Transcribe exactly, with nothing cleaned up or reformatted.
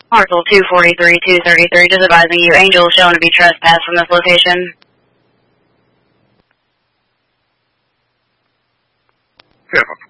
Parcel two forty-three two thirty-three, just advising you, Angel is shown to be trespassed from this location. Seven.